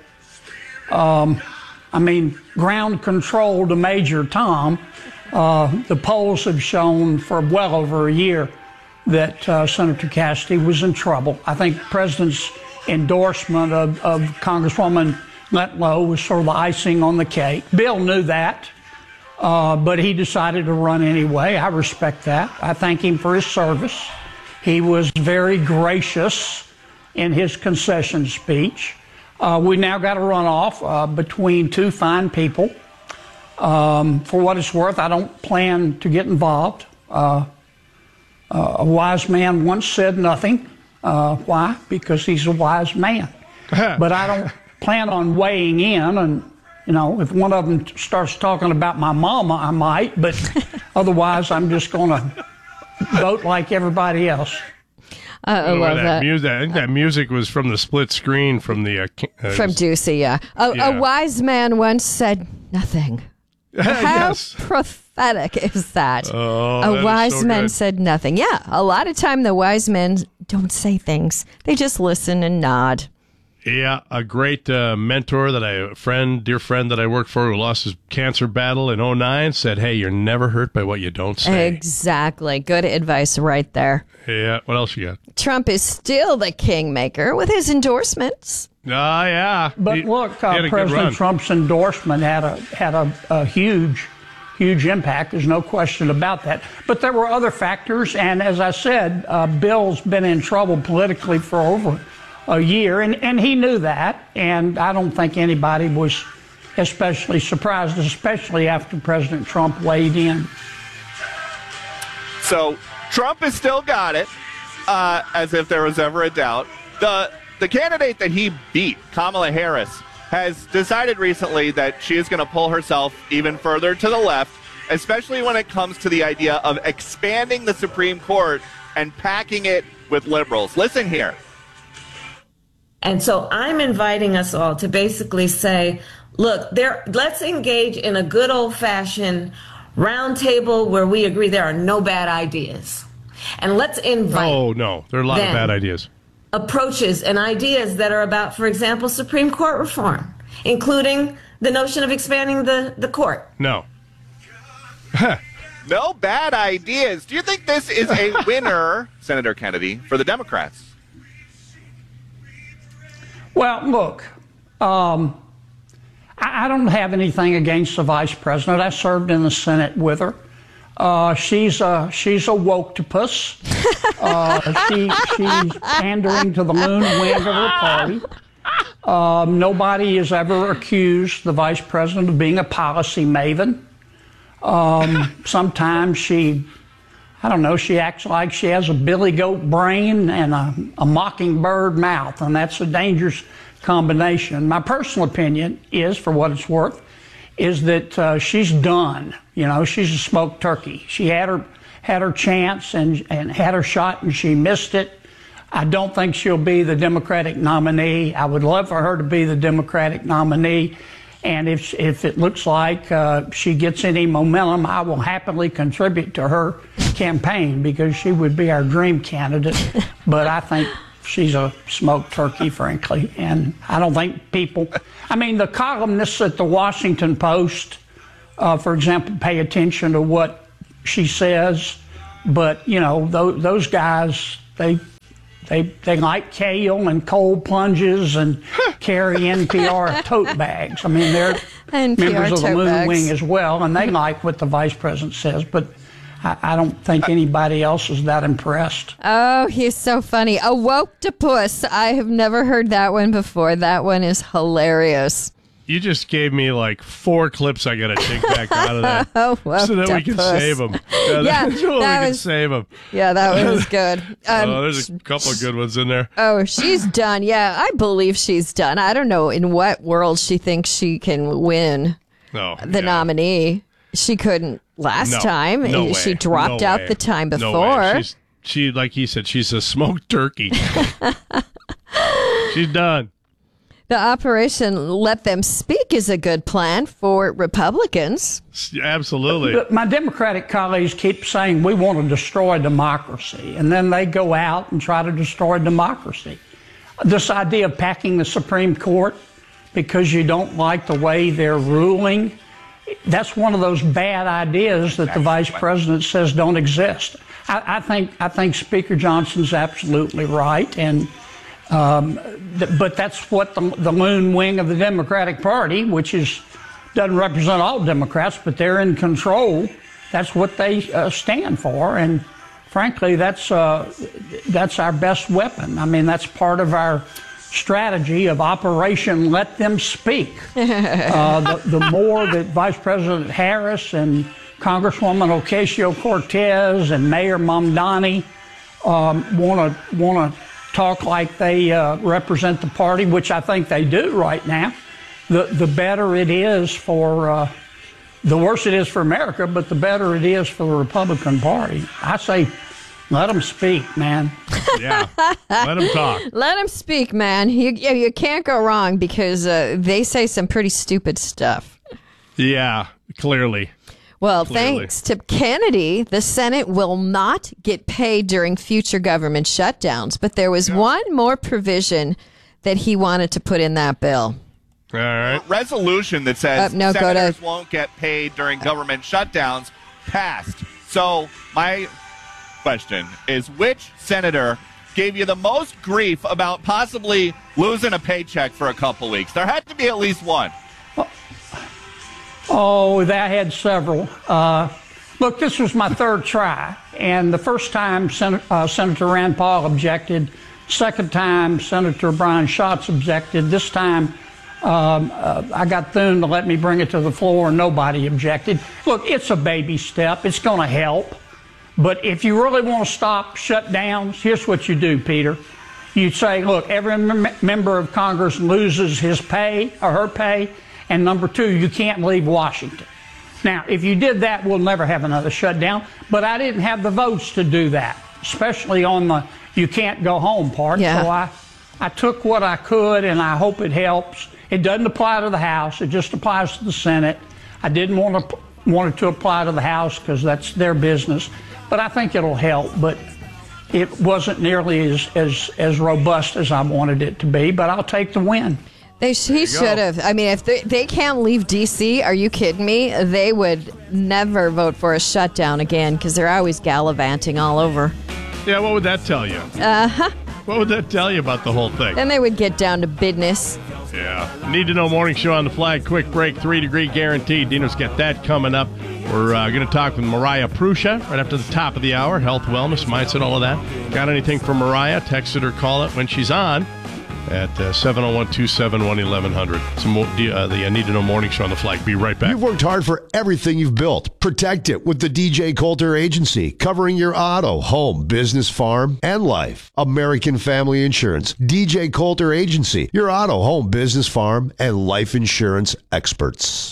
Um, I mean, ground control to Major Tom. Uh, the polls have shown for well over a year that uh, Senator Cassidy was in trouble. I think the president's endorsement of, of Congresswoman Letlow was sort of the icing on the cake. Bill knew that, uh, but he decided to run anyway. I respect that. I thank him for his service. He was very gracious in his concession speech. Uh, we now got a runoff uh, between two fine people. Um, for what it's worth, I don't plan to get involved. Uh, uh, a wise man once said nothing. Uh, why? Because he's a wise man. But I don't plan on weighing in. And, you know, if one of them starts talking about my mama, I might. But otherwise, I'm just going to vote like everybody else. I Oh, love that, that. music. I think that music was from the split screen from the uh, uh, From Ducey, yeah. A, Yeah. a wise man once said nothing. How Yes. prophetic is that? Oh, that a is wise so man good. said nothing. Yeah, a lot of time the wise men don't say things. They just listen and nod. Yeah, a great uh, mentor that I, a friend, dear friend that I worked for who lost his cancer battle in oh nine said, hey, you're never hurt by what you don't say. Exactly. Good advice right there. Yeah, what else you got? Trump is still the kingmaker with his endorsements. Ah, yeah. But He- look, he had uh, a good President run. Trump's endorsement had a had a, a huge, huge impact. There's no question about that. But there were other factors, and as I said, uh, Bill's been in trouble politically for over a year, and, and he knew that. And I don't think anybody was especially surprised, especially after President Trump weighed in. So Trump has still got it, uh, as if there was ever a doubt. The the candidate that he beat, Kamala Harris, has decided recently that she is going to pull herself even further to the left, especially when it comes to the idea of expanding the Supreme Court and packing it with liberals. Listen here. And so I'm inviting us all to basically say, look, there, let's engage in a good old-fashioned round table where we agree there are no bad ideas. And let's invite Oh, no. There are a lot Then- of bad ideas. approaches and ideas that are about, for example, Supreme Court reform, including the notion of expanding the, the court. No. No bad ideas. Do you think this is a winner, Senator Kennedy, for the Democrats? Well, look, um, I, I don't have anything against the vice president. I served in the Senate with her. Uh, she's a she's a woke-topus. Uh, she, she's pandering to the loon wing of her party. Um, nobody has ever accused the vice president of being a policy maven. Um, sometimes she, I don't know, she acts like she has a billy goat brain and a, a mockingbird mouth, and that's a dangerous combination. My personal opinion is, for what it's worth, is that uh, she's done. You know, she's a smoked turkey. She had her had her chance and, and had her shot and she missed it. I don't think she'll be the Democratic nominee. I would love for her to be the Democratic nominee. And if if it looks like uh, she gets any momentum, I will happily contribute to her campaign because she would be our dream candidate. But I think she's a smoked turkey, frankly. And I don't think people, I mean, the columnists at the Washington Post, uh, for example, pay attention to what she says. But, you know, those, those guys, they... They they like kale and cold plunges and carry N P R tote bags. I mean, they're N P R members of the Moon bags. Wing as well, and they like what the vice president says. But I, I don't think anybody else is that impressed. Oh, he's so funny. A woke-topus. I have never heard that one before. That one is hilarious. You just gave me like four clips I got to take back out of that oh, so that we can save them. Yeah, yeah, so we that can was, save them. Yeah, that was good. Um, oh, there's a couple of good ones in there. Oh, she's done. Yeah, I believe she's done. I don't know in what world she thinks she can win no, the yeah. nominee. She couldn't last no, time. No she way. dropped no out way. the time before. No way. She's, she, like he said, she's a smoked turkey. She's done. The Operation Let Them Speak is a good plan for Republicans. Absolutely. But my Democratic colleagues keep saying we want to destroy democracy, and then they go out and try to destroy democracy. This idea of packing the Supreme Court because you don't like the way they're ruling, that's one of those bad ideas that the vice president says don't exist. I, I think I think Speaker Johnson's absolutely right, and Um, th- but that's what the, the Moon Wing of the Democratic Party, which is doesn't represent all Democrats, but they're in control. That's what they uh, stand for, and frankly, that's uh, that's our best weapon. I mean, that's part of our strategy of Operation Let Them Speak. uh, the, the more that Vice President Harris and Congresswoman Ocasio-Cortez and Mayor Mamdani want to want to. talk like they uh, represent the party, which I think they do right now, the the better it is for, uh, the worse it is for America, but the better it is for the Republican Party. I say, let them speak, man. Yeah, let them talk. Let them speak, man. You, you can't go wrong because uh, they say some pretty stupid stuff. Yeah, clearly. Well, Clearly. thanks to Kennedy, the Senate will not get paid during future government shutdowns. But there was yeah. one more provision that he wanted to put in that bill. All right. A resolution that says uh, no, senators to, won't get paid during government shutdowns passed. So my question is, which senator gave you the most grief about possibly losing a paycheck for a couple weeks? There had to be at least one. Oh, I had several. Uh, look, this was my third try, and the first time Sen- uh, Senator Rand Paul objected, second time Senator Brian Schatz objected, this time um, uh, I got Thune to let me bring it to the floor and nobody objected. Look, it's a baby step. It's going to help. But if you really want to stop shutdowns, here's what you do, Peter. You say, look, every mem- member of Congress loses his pay or her pay. And number two, you can't leave Washington. Now, if you did that, we'll never have another shutdown. But I didn't have the votes to do that, especially on the you can't go home part. Yeah. So I, I took what I could, and I hope it helps. It doesn't apply to the House. It just applies to the Senate. I didn't want to want it to apply to the House because that's their business. But I think it'll help. But it wasn't nearly as, as, as robust as I wanted it to be. But I'll take the win. They he should have. I mean, if they, they can't leave D C, are you kidding me? They would never vote for a shutdown again because they're always gallivanting all over. Yeah, what would that tell you? Uh-huh. What would that tell you about the whole thing? Then they would get down to business. Yeah. Need to know morning show on the flag. Quick break, three degree guaranteed. Dino's got that coming up. We're uh, going to talk with Mariah Prusha right after the top of the hour. Health, wellness, mindset, all of that. Got anything from Mariah? Text it or call it when she's on. At uh, seven oh one, two seven one, eleven hundred. Some more, uh, the uh, Need to Know Morning Show on the flag. Be right back. You've worked hard for everything you've built. Protect it with the D J Coulter Agency, covering your auto, home, business, farm, and life. American Family Insurance. D J Coulter Agency, your auto, home, business, farm, and life insurance experts.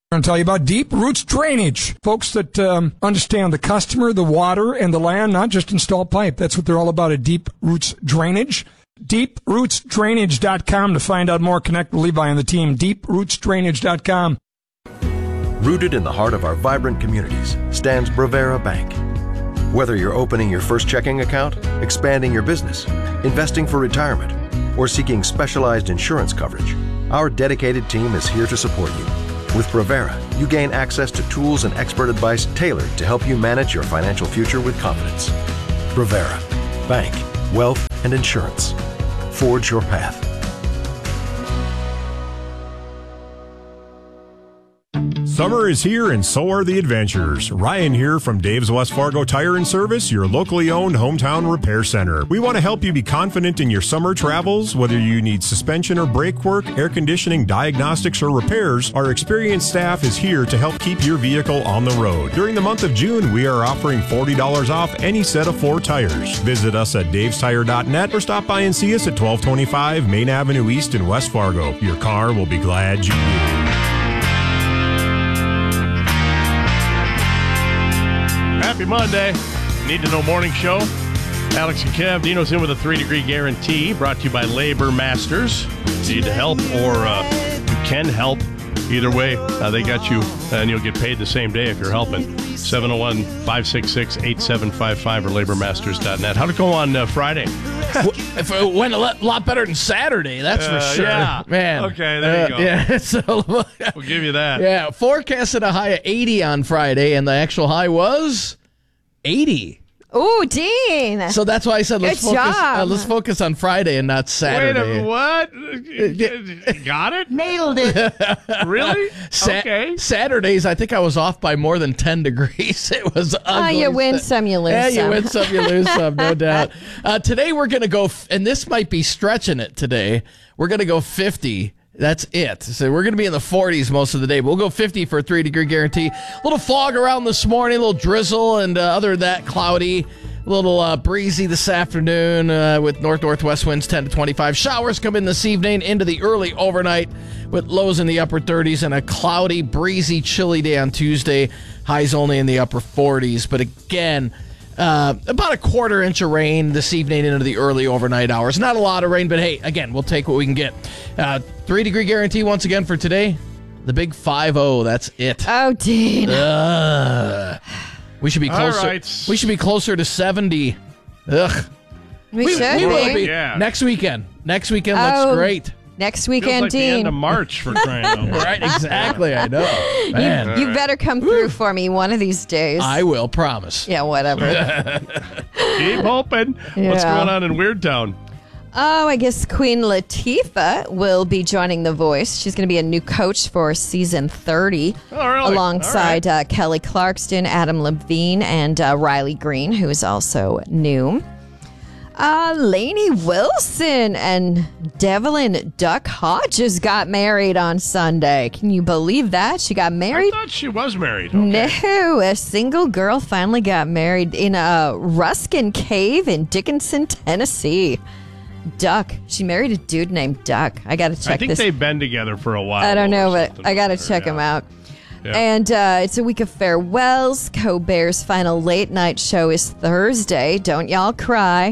I'm going to tell you about Deep Roots Drainage. Folks that um, understand the customer, the water, and the land, not just install pipe. That's what they're all about at Deep Roots Drainage. deep roots drainage dot com to find out more. Connect with Levi and the team. deep roots drainage dot com. Rooted in the heart of our vibrant communities stands Bravera Bank. Whether you're opening your first checking account, expanding your business, investing for retirement, or seeking specialized insurance coverage, our dedicated team is here to support you. With Bravera, you gain access to tools and expert advice tailored to help you manage your financial future with confidence. Bravera. Bank, wealth, and insurance. Forge your path. Summer is here and so are the adventures. Ryan here from Dave's West Fargo Tire and Service, your locally owned hometown repair center. We want to help you be confident in your summer travels. Whether you need suspension or brake work, air conditioning, diagnostics, or repairs, our experienced staff is here to help keep your vehicle on the road. During the month of June, we are offering forty dollars off any set of four tires. Visit us at daves tire dot net or stop by and see us at twelve twenty-five Main Avenue East in West Fargo. Your car will be glad you did. Happy Monday. Need to Know Morning Show. Alex and Kev. Dino's in with a three-degree guarantee. Brought to you by Labor Masters. Need to help or uh, you can help. Either way, uh, they got you, and you'll get paid the same day if you're helping. seven oh one, five six six, eight seven five five or labor masters dot net. How'd it go on uh, Friday? If it went a lot better than Saturday, that's Uh, for sure. yeah. Man. Okay, there you Uh, go. Yeah, so, We'll give you that. yeah, forecasted a high of eighty on Friday, and the actual high was eighty. Ooh, Dean. So that's why I said let's Good focus. job. Uh, let's focus on Friday and not Saturday. Wait a what? Got it? Nailed it. Really? Sa- Okay. Saturdays, I think I was off by more than ten degrees. It was ugly. Oh, you win some, you lose Yeah, some. you win some, you lose some, no doubt. Uh, today we're going to go, f- and this might be stretching it today. We're going to go fifty. That's it. So we're going to be in the forties most of the day. But we'll go fifty for a three-degree guarantee. A little fog around this morning, a little drizzle, and uh, other than that, cloudy. A little uh, breezy this afternoon uh, with north-northwest winds ten to twenty-five. Showers come in this evening into the early overnight with lows in the upper thirties and a cloudy, breezy, chilly day on Tuesday. Highs only in the upper forties. But again, uh, about a quarter inch of rain this evening into the early overnight hours. Not a lot of rain, but hey, again, we'll take what we can get. Uh, three-degree guarantee once again for today. The big five oh, that's it. Oh, Dean. Uh, we should be All closer. right. We should be closer to seventy. Ugh. We, should we will be. be. Yeah. Next weekend. Next weekend Oh, looks great. Next Feels weekend, like the Dean. end of March for crying out loud. Right, exactly. I know. Man. You better come through for me one of these days. I will, promise. Yeah, whatever. Keep hoping. What's Yeah. going on in Weird Town? Oh, I guess Queen Latifah will be joining The Voice. She's going to be a new coach for season thirty, Oh, really? alongside uh, Kelly Clarkson, Adam Levine, and uh, Riley Green, who is also new. Uh, Lainey Wilson and Devlin Duck Hodges got married on Sunday. Can you believe that? She got married? I thought she was married. Okay. No, a single girl finally got married in a Ruskin Cave in Dickinson, Tennessee. Duck. She married a dude named Duck. I got to check I think this. they've been together for a while. I don't know, or but something I got to like that, check yeah. him out. Yeah. And uh, it's a week of farewells. Colbert's final late night show is Thursday. Don't y'all cry.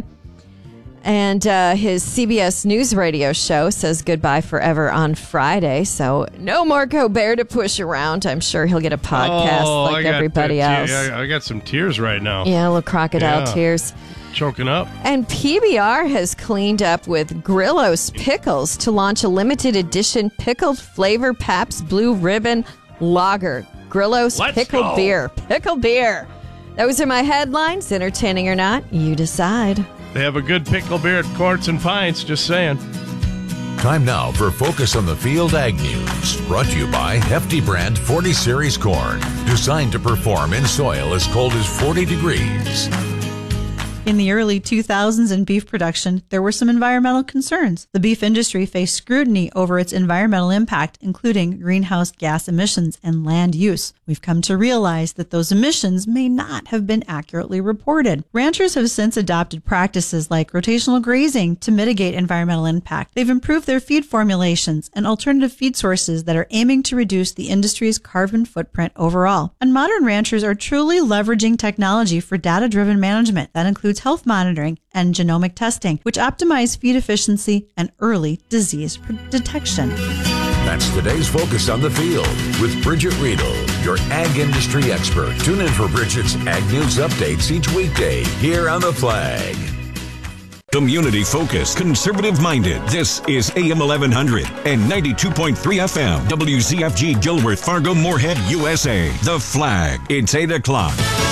And uh, his C B S News radio show says goodbye forever on Friday. So no more Colbert to push around. I'm sure he'll get a podcast Oh, I like got everybody the te- else. I, I got some tears right now. Yeah, little crocodile Yeah. tears. Choking up. And P B R has cleaned up with Grillo's Pickles to launch a limited edition pickled flavor Pabst Blue Ribbon Lager. Grillo's Let's Pickled go. Beer. Pickle Beer. Those are my headlines. Entertaining or not, you decide. They have a good pickle beer at Quartz and Pints, just saying. Time now for Focus on the Field Ag News, brought to you by Hefty Brand forty Series Corn, designed to perform in soil as cold as forty degrees. In the early two thousands in beef production, there were some environmental concerns. The beef industry faced scrutiny over its environmental impact, including greenhouse gas emissions and land use. We've come to realize that those emissions may not have been accurately reported. Ranchers have since adopted practices like rotational grazing to mitigate environmental impact. They've improved their feed formulations and alternative feed sources that are aiming to reduce the industry's carbon footprint overall. And modern ranchers are truly leveraging technology for data-driven management. That includes health monitoring and genomic testing, which optimize feed efficiency and early disease detection. That's today's Focus on the Field with Bridget Riedel, your ag industry expert. Tune in for Bridget's Ag News updates each weekday here on The Flag. Community focused, conservative minded. This is A M eleven hundred and ninety-two point three F M. W Z F G Gilworth, Fargo, Moorhead, U S A. The Flag. It's eight o'clock.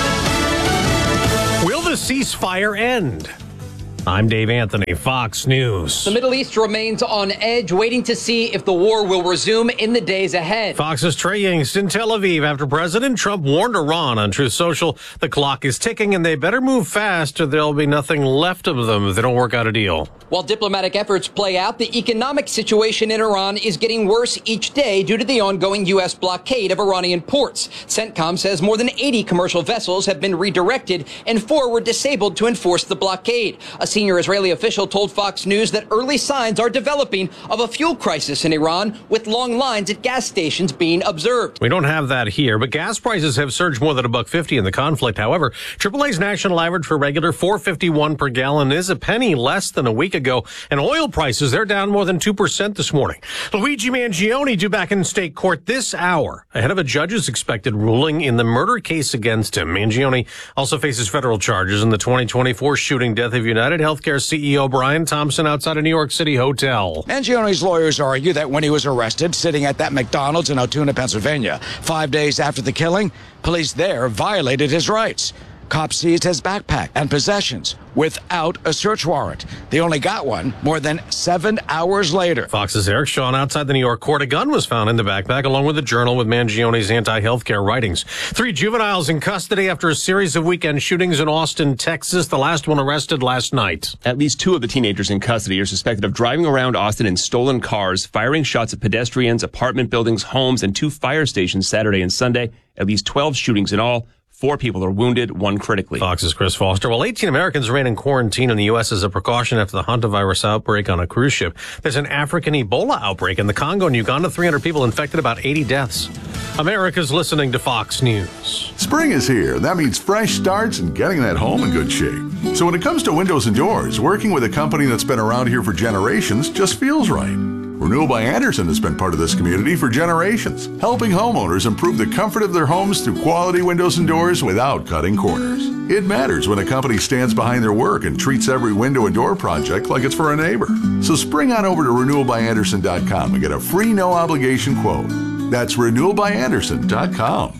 Will the ceasefire end? I'm Dave Anthony, Fox News. The Middle East remains on edge, waiting to see if the war will resume in the days ahead. Fox's Trey Yingst in Tel Aviv after President Trump warned Iran on Truth Social the clock is ticking and they better move fast or there'll be nothing left of them if they don't work out a deal. While diplomatic efforts play out, the economic situation in Iran is getting worse each day due to the ongoing U S blockade of Iranian ports. CENTCOM says more than eighty commercial vessels have been redirected and four were disabled to enforce the blockade. A senior Israeli official told Fox News that early signs are developing of a fuel crisis in Iran, with long lines at gas stations being observed. We don't have that here, but gas prices have surged more than a buck fifty in the conflict. However, triple A's national average for regular four fifty-one per gallon is a penny less than a week ago, and oil prices, they're down more than two percent this morning. Luigi Mangione due back in state court this hour ahead of a judge's expected ruling in the murder case against him. Mangione also faces federal charges in the twenty twenty-four shooting death of United Healthcare C E O Brian Thompson outside a New York City hotel. Mangione's lawyers argue that when he was arrested, sitting at that McDonald's in Altoona, Pennsylvania, five days after the killing, police there violated his rights. Cops seized his backpack and possessions without a search warrant. They only got one more than seven hours later. Fox's Eric Shawn outside the New York court. A gun was found in the backpack along with a journal with Mangione's anti-healthcare writings. Three juveniles in custody after a series of weekend shootings in Austin, Texas. The last one arrested last night. At least two of the teenagers in custody are suspected of driving around Austin in stolen cars, firing shots at pedestrians, apartment buildings, homes, and two fire stations Saturday and Sunday. At least twelve shootings in all. Four people are wounded, one critically. Fox's Chris Foster. Well, eighteen Americans remain in quarantine in the U S as a precaution after the hantavirus outbreak on a cruise ship. There's an African Ebola outbreak in the Congo and Uganda. three hundred people infected, about eighty deaths. America's listening to Fox News. Spring is here. That means fresh starts and getting that home in good shape. So when it comes to windows and doors, working with a company that's been around here for generations just feels right. Renewal by Andersen has been part of this community for generations, helping homeowners improve the comfort of their homes through quality windows and doors without cutting corners. It matters when a company stands behind their work and treats every window and door project like it's for a neighbor. So spring on over to renewal by andersen dot com and get a free no-obligation quote. That's renewal by andersen dot com.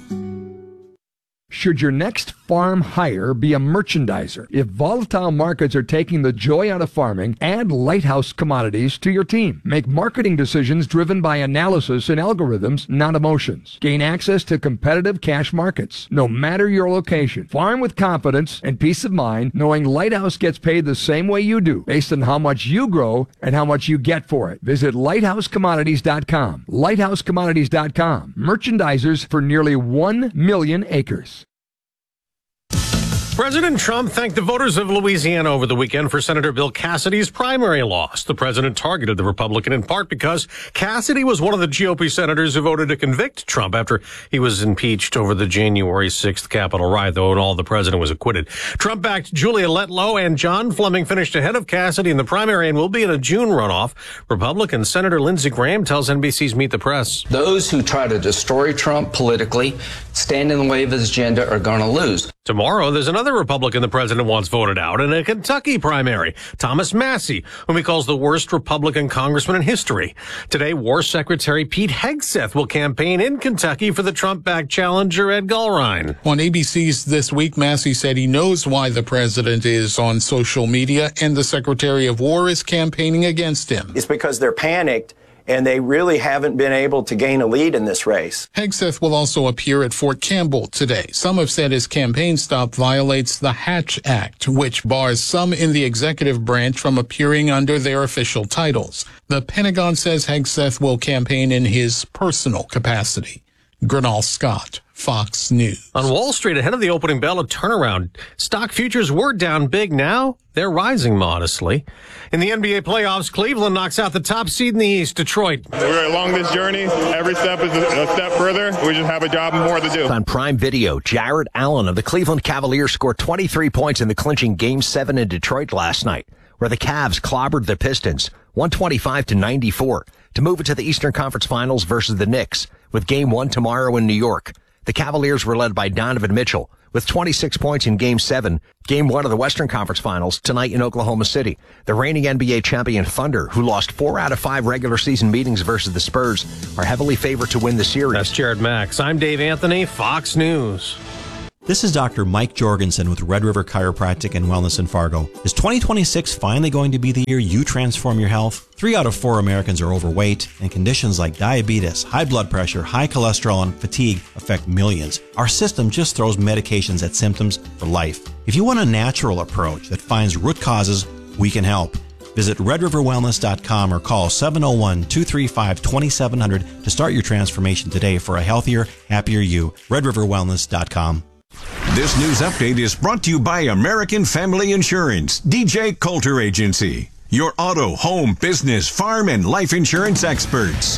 Should your next farm hire be a merchandiser? If volatile markets are taking the joy out of farming, add Lighthouse Commodities to your team. Make marketing decisions driven by analysis and algorithms, not emotions. Gain access to competitive cash markets, no matter your location. Farm with confidence and peace of mind, knowing Lighthouse gets paid the same way you do, based on how much you grow and how much you get for it. Visit lighthouse commodities dot com. lighthouse commodities dot com. Merchandisers for nearly one million acres. President Trump thanked the voters of Louisiana over the weekend for Senator Bill Cassidy's primary loss. The president targeted the Republican in part because Cassidy was one of the G O P senators who voted to convict Trump after he was impeached over the January sixth Capitol riot, though in all the president was acquitted. Trump-backed Julia Letlow and John Fleming finished ahead of Cassidy in the primary and will be in a June runoff. Republican Senator Lindsey Graham tells N B C's Meet the Press. Those who try to destroy Trump politically, stand in the way of his agenda, are going to lose. Tomorrow, there's another Republican the president wants voted out in a Kentucky primary, Thomas Massie, whom he calls the worst Republican congressman in history. Today, War Secretary Pete Hegseth will campaign in Kentucky for the Trump-backed challenger Ed Gulrine. On A B C's This Week, Massie said he knows why the president is on social media and the Secretary of War is campaigning against him. It's because they're panicked and they really haven't been able to gain a lead in this race. Hegseth will also appear at Fort Campbell today. Some have said his campaign stop violates the Hatch Act, which bars some in the executive branch from appearing under their official titles. The Pentagon says Hegseth will campaign in his personal capacity. Gernal Scott, Fox News. On Wall Street, ahead of the opening bell, a turnaround. Stock futures were down big. Now they're rising modestly. In the N B A playoffs, Cleveland knocks out the top seed in the East, Detroit. We're along this journey. Every step is a step further. We just have a job more to do. On Prime Video, Jarrett Allen of the Cleveland Cavaliers scored twenty-three points in the clinching Game seven in Detroit last night, where the Cavs clobbered the Pistons one twenty-five to ninety-four to move it to the Eastern Conference Finals versus the Knicks, with Game one tomorrow in New York. The Cavaliers were led by Donovan Mitchell with twenty-six points in Game seven. Game one of the Western Conference Finals tonight in Oklahoma City. The reigning N B A champion Thunder, who lost four out of five regular season meetings versus the Spurs, are heavily favored to win the series. That's Jared Max. I'm Dave Anthony, Fox News. This is Doctor Mike Jorgensen with Red River Chiropractic and Wellness in Fargo. Is twenty twenty-six finally going to be the year you transform your health? Three out of four Americans are overweight, and conditions like diabetes, high blood pressure, high cholesterol, and fatigue affect millions. Our system just throws medications at symptoms for life. If you want a natural approach that finds root causes, we can help. Visit red river wellness dot com or call seven oh one, two three five, two seven zero zero to start your transformation today for a healthier, happier you. red river wellness dot com. This news update is brought to you by American Family Insurance, D J Coulter Agency, your auto, home, business, farm, and life insurance experts.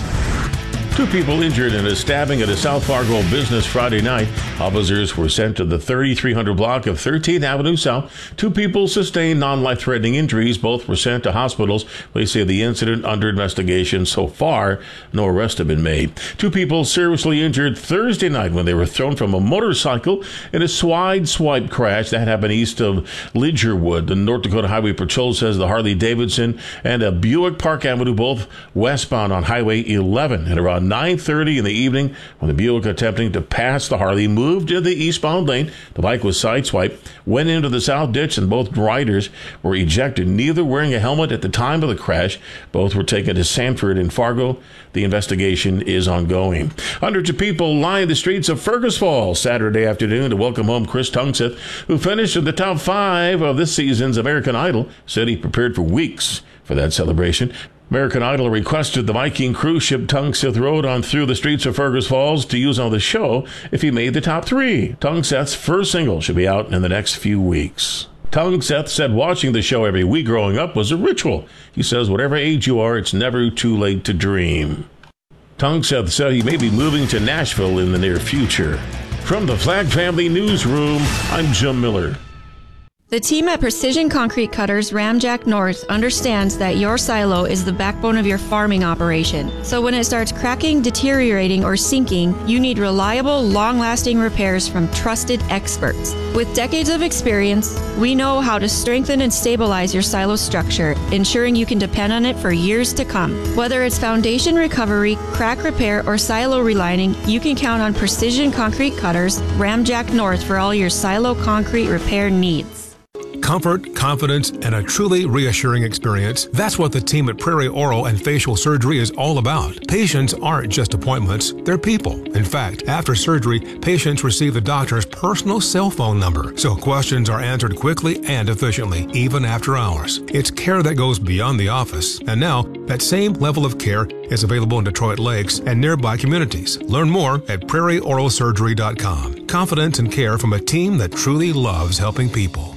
Two people injured in a stabbing at a South Fargo business Friday night. Officers were sent to the thirty-three hundred block of thirteenth Avenue South. Two people sustained non-life-threatening injuries. Both were sent to hospitals. Police say the incident under investigation. So far, no arrests have been made. Two people seriously injured Thursday night when they were thrown from a motorcycle in a swide swipe crash. That happened east of Lidgerwood. The North Dakota Highway Patrol says the Harley Davidson and a Buick Park Avenue, both westbound on Highway eleven, at around nine thirty in the evening, when the Buick attempting to pass the Harley moved to the eastbound lane. The bike was sideswiped, went into the south ditch, and both riders were ejected, neither wearing a helmet at the time of the crash. Both were taken to Sanford in Fargo. The investigation is ongoing. Hundreds of people lined the streets of Fergus Falls Saturday afternoon to welcome home Chris Tungseth, who finished in the top five of this season's American Idol. Said he prepared for weeks for that celebration. American Idol requested the Viking cruise ship Tungseth rode on through the streets of Fergus Falls to use on the show if he made the top three. Tungseth's first single should be out in the next few weeks. Tungseth said watching the show every week growing up was a ritual. He says whatever age you are, it's never too late to dream. Tungseth said he may be moving to Nashville in the near future. From the Flag Family Newsroom, I'm Jim Miller. The team at Precision Concrete Cutters Ramjack North understands that your silo is the backbone of your farming operation. So when it starts cracking, deteriorating, or sinking, you need reliable, long-lasting repairs from trusted experts. With decades of experience, we know how to strengthen and stabilize your silo structure, ensuring you can depend on it for years to come. Whether it's foundation recovery, crack repair, or silo relining, you can count on Precision Concrete Cutters Ramjack North for all your silo concrete repair needs. Comfort, confidence, and a truly reassuring experience. That's what the team at Prairie Oral and Facial Surgery is all about. Patients aren't just appointments, they're people. In fact, after surgery, patients receive the doctor's personal cell phone number, so questions are answered quickly and efficiently, even after hours. It's care that goes beyond the office. And now, that same level of care is available in Detroit Lakes and nearby communities. Learn more at prairie oral surgery dot com. Confidence and care from a team that truly loves helping people.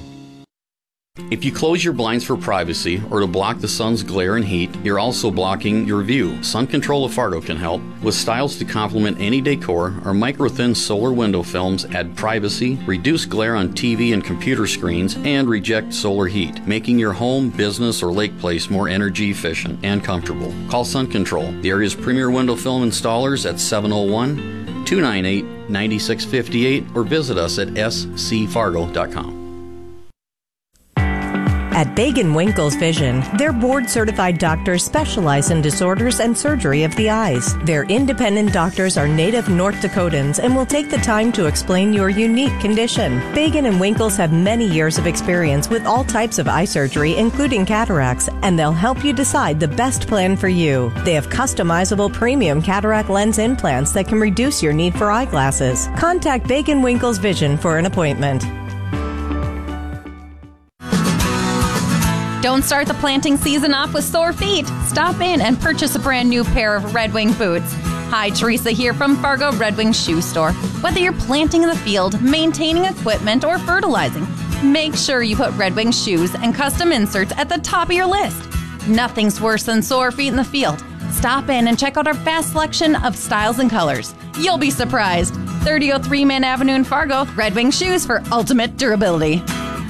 If you close your blinds for privacy or to block the sun's glare and heat, you're also blocking your view. Sun Control of Fargo can help. With styles to complement any decor, our micro-thin solar window films add privacy, reduce glare on T V and computer screens, and reject solar heat, making your home, business, or lake place more energy efficient and comfortable. Call Sun Control, the area's premier window film installers, at seven oh one, two nine eight, nine six five eight or visit us at s c fargo dot com. At Bagan Winkles Vision, their board-certified doctors specialize in disorders and surgery of the eyes. Their independent doctors are native North Dakotans and will take the time to explain your unique condition. Bagan and Winkles have many years of experience with all types of eye surgery, including cataracts, and they'll help you decide the best plan for you. They have customizable premium cataract lens implants that can reduce your need for eyeglasses. Contact Bagan Winkles Vision for an appointment. Don't start the planting season off with sore feet. Stop in and purchase a brand new pair of Red Wing boots. Hi, Teresa here from Fargo Red Wing Shoe Store. Whether you're planting in the field, maintaining equipment, or fertilizing, make sure you put Red Wing shoes and custom inserts at the top of your list. Nothing's worse than sore feet in the field. Stop in and check out our vast selection of styles and colors. You'll be surprised. thirty oh three Main Avenue in Fargo, Red Wing Shoes for ultimate durability.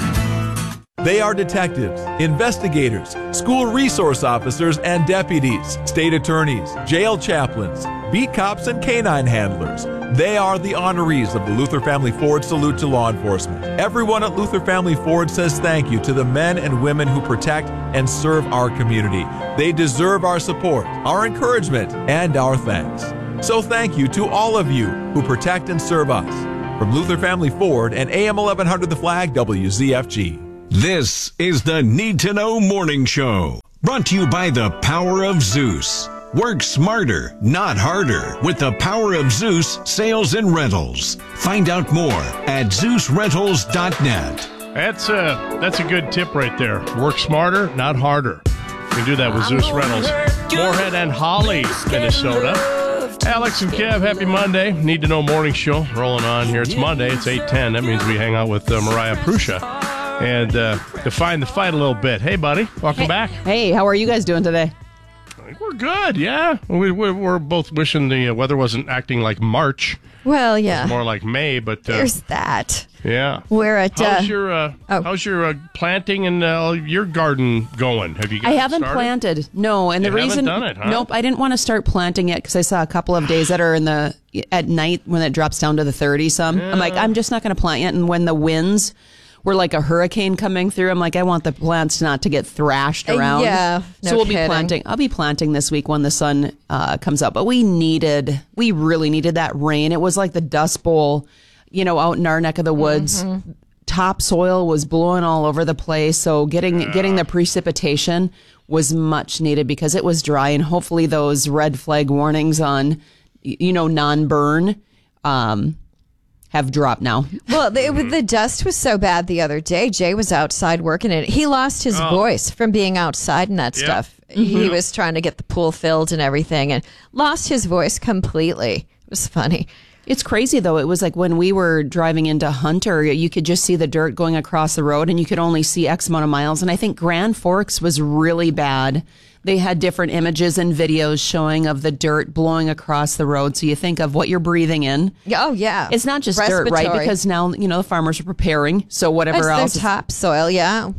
They are detectives, investigators, school resource officers and deputies, state attorneys, jail chaplains, beat cops, and canine handlers. They are the honorees of the Luther Family Ford Salute to Law Enforcement. Everyone at Luther Family Ford says thank you to the men and women who protect and serve our community. They deserve our support, our encouragement, and our thanks. So thank you to all of you who protect and serve us. From Luther Family Ford and A M eleven hundred The Flag, W Z F G. This is the Need to Know Morning Show, brought to you by the Power of Zeus. Work smarter, not harder, with the Power of Zeus Sales and Rentals. Find out more at zeus rentals dot net. That's a, that's a good tip right there. Work smarter, not harder. You can do that with Zeus Rentals. Moorhead and Holly, Minnesota. Alex and Kev, happy Monday. Need to Know Morning Show rolling on here. It's Monday. It's eight ten. That means we hang out with uh, Mariah Prusha and uh, define the fight a little bit. Hey, buddy. Welcome hey, back. Hey, how are you guys doing today? We're good, yeah. We, we're, we're both wishing the uh, weather wasn't acting like March. Well, yeah. More like May, but... Uh, There's that. Yeah. We're at... How's uh, your, uh, oh. how's your uh, planting and uh, your garden going? Have you I haven't started? planted, no. And you the reason... haven't done it, huh? Nope, I didn't want to start planting yet because I saw a couple of days that are in the... At night when it drops down to the thirty-some. Yeah. I'm like, I'm just not going to plant yet. And when the winds... We're like a hurricane coming through. I'm like, I want the plants not to get thrashed around. Uh, yeah, no so we'll kidding. be planting. I'll be planting this week when the sun uh, comes up. But we needed, we really needed that rain. It was like the Dust Bowl, you know, out in our neck of the woods. Mm-hmm. Topsoil was blowing all over the place. So getting yeah. getting the precipitation was much needed because it was dry. And hopefully those red flag warnings on, you know, non-burn. Um, have dropped now. Well, the, the dust was so bad the other day. Jay was outside working it. He lost his oh. voice from being outside and that yep. stuff. Mm-hmm. He was trying to get the pool filled and everything and lost his voice completely. It was funny. It's crazy, though. It was like when we were driving into Hunter, you could just see the dirt going across the road and you could only see X amount of miles. And I think Grand Forks was really bad. They had different images and videos showing of the dirt blowing across the road. So you think of what you're breathing in. Oh, yeah. It's not just dirt, right? Because now, you know, the farmers are preparing. So whatever That's else. Their topsoil, yeah.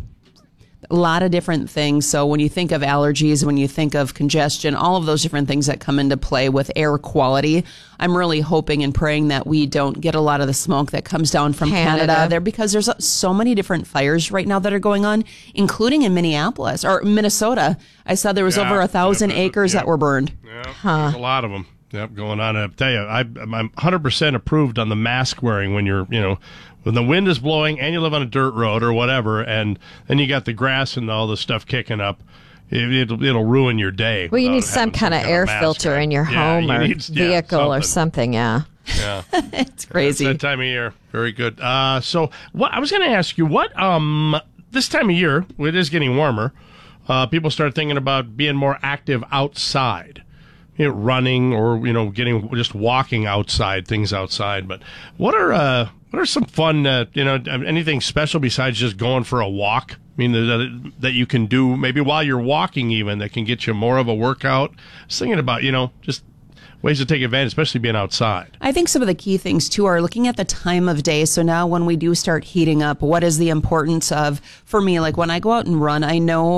A lot of different things. So when you think of allergies, when you think of congestion, all of those different things that come into play with air quality, I'm really hoping and praying that we don't get a lot of the smoke that comes down from Canada, Canada there because there's so many different fires right now that are going on, including in Minneapolis or Minnesota. I saw there was yeah, over a thousand yeah, acres yeah. that were burned. Yeah, huh. There's a lot of them. Yep, going on. I tell you, I, I'm one hundred percent approved on the mask wearing when you're, you know, when the wind is blowing and you live on a dirt road or whatever, and then you got the grass and all the stuff kicking up. It, it'll, it'll ruin your day. Well, you need some kind of air filter in your yeah, home you or need, yeah, vehicle something. or something, yeah. Yeah. It's crazy. It's that time of year. Very good. Uh, so what I was going to ask you, what um this time of year, it is getting warmer, uh, people start thinking about being more active outside. You know, running or, you know, getting just walking outside, things outside. But what are uh, what are some fun, uh, you know, anything special besides just going for a walk? I mean, that, that you can do maybe while you're walking even that can get you more of a workout. I was thinking about, you know, just ways to take advantage, especially being outside. I think some of the key things, too, are looking at the time of day. So now when we do start heating up, what is the importance of, for me, like when I go out and run, I know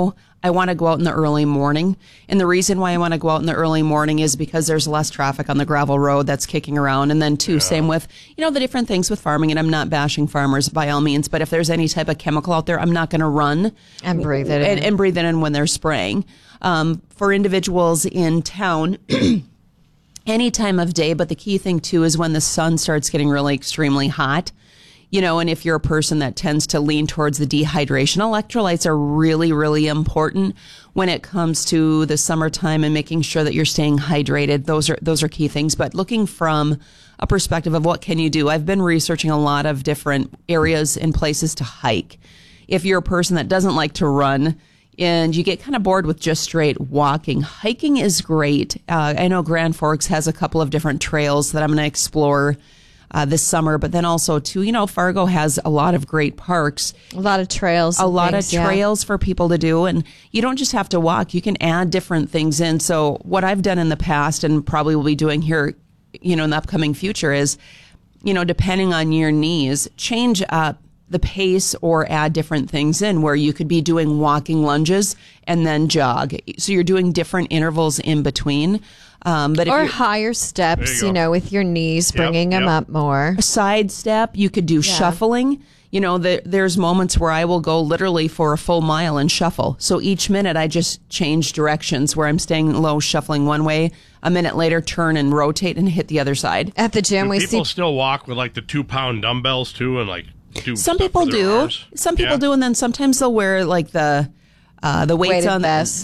I want to go out in the early morning. And the reason why I want to go out in the early morning is because there's less traffic on the gravel road that's kicking around. And then, too, yeah. same with, you know, the different things with farming. And I'm not bashing farmers by all means, but if there's any type of chemical out there, I'm not going to run. And breathe it in. And, and breathe it in when they're spraying. Um, for individuals in town, any time of day, but the key thing, too, is when the sun starts getting really extremely hot. You know, and if you're a person that tends to lean towards the dehydration, electrolytes are really, really important when it comes to the summertime and making sure that you're staying hydrated. Those are those are key things. But looking from a perspective of what can you do, I've been researching a lot of different areas and places to hike. If you're a person that doesn't like to run and you get kind of bored with just straight walking, hiking is great. Uh, I know Grand Forks has a couple of different trails that I'm going to explore Uh, this summer, but then also too, you know, Fargo has a lot of great parks, a lot of trails, a lot things, of trails yeah. for people to do, and you don't just have to walk; you can add different things in. So, what I've done in the past, and probably will be doing here, you know, in the upcoming future, is, you know, depending on your needs, change up the pace or add different things in. Where you could be doing walking lunges and then jog, so you're doing different intervals in between. Um, but if or higher steps, you, you know, with your knees, yep, bringing them yep. up more. A side step, you could do yeah. shuffling. You know, the, there's moments where I will go literally for a full mile and shuffle. So each minute I just change directions where I'm staying low, shuffling one way. A minute later, turn and rotate and hit the other side. At the gym, do we people see still walk with like the two pound dumbbells too, and like do some people do. Arms? Some people yeah. do, and then sometimes they'll wear like the uh, the weights Weighted on vests.